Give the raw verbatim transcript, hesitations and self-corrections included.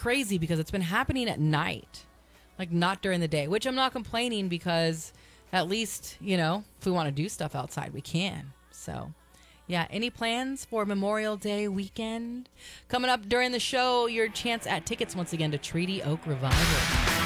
crazy because it's been happening at night, like not during the day, which I'm not complaining because at least, you know, if we want to do stuff outside, we can. So, yeah, any plans for Memorial Day weekend? Coming up during the show, your chance at tickets once again to Treaty Oak Revival.